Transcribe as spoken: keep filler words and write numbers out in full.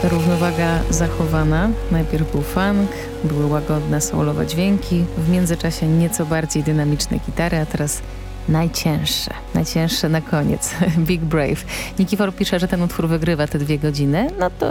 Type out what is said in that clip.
Równowaga zachowana. Najpierw był funk, były łagodne soulowe dźwięki, w międzyczasie nieco bardziej dynamiczne gitary, a teraz najcięższe. Najcięższe na koniec. Big Brave. Nikifor pisze, że ten utwór wygrywa te dwie godziny. No to